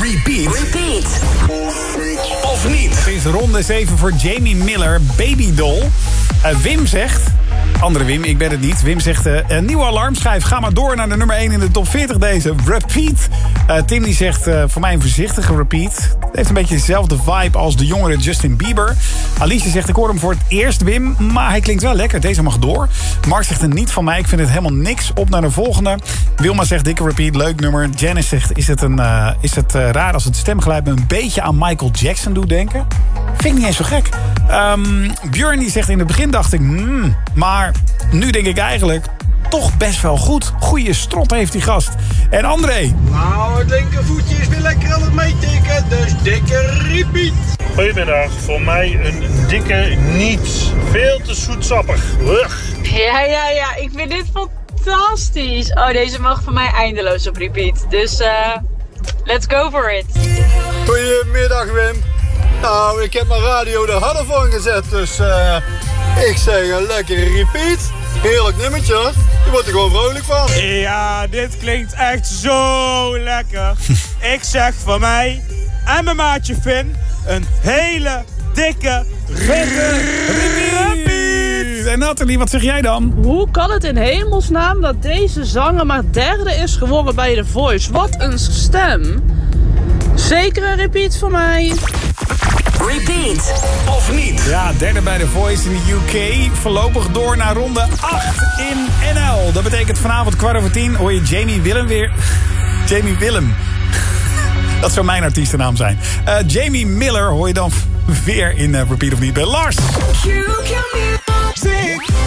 Repeat. Of niet? Het is ronde 7 voor Jamie Miller, Baby Doll. Wim zegt... Andere Wim, ik ben het niet. Wim zegt, een nieuwe alarmschijf. Ga maar door naar de nummer 1 in de top 40 deze. Repeat. Tim die zegt, voor mij een voorzichtige repeat. Het heeft een beetje dezelfde vibe als de jongere Justin Bieber. Alice zegt, ik hoor hem voor het eerst, Wim. Maar hij klinkt wel lekker. Deze mag door. Mark zegt, een niet van mij. Ik vind het helemaal niks. Op naar de volgende. Wilma zegt, dikke repeat. Leuk nummer. Janice zegt, is het raar als het stemgeluid me een beetje aan Michael Jackson doet denken? Vind ik niet eens zo gek. Björn die zegt, in het begin dacht ik... maar nu denk ik eigenlijk toch best wel goed. Goeie strot heeft die gast. En André? Nou, het linkervoetje is weer lekker aan het meetikken. Dus dikke repeat. Goedemiddag. Voor mij een dikke niets. Veel te zoetsappig. Ugh. Ja. Ik vind dit fantastisch. Oh, deze mag voor mij eindeloos op repeat. Dus, let's go for it. Goedemiddag, Wim. Nou, ik heb mijn radio de harde van gezet, dus ik zeg een lekkere repeat. Heerlijk nummertje, je wordt er gewoon vrolijk van. Ja, dit klinkt echt zo lekker. Ik zeg van mij en mijn maatje Finn een hele dikke repeat. En Nathalie, wat zeg jij dan? Hoe kan het in hemelsnaam dat deze zanger maar derde is geworden bij The Voice? Wat een stem. Zeker een repeat voor mij. Repeat. Of niet? Ja, derde bij The Voice in de UK. Voorlopig door naar ronde 8 in NL. Dat betekent vanavond 9:15 hoor je Jamie Willem weer. Jamie Willem. Dat zou mijn artiestennaam zijn. Jamie Miller hoor je dan weer in Repeat of niet bij Lars.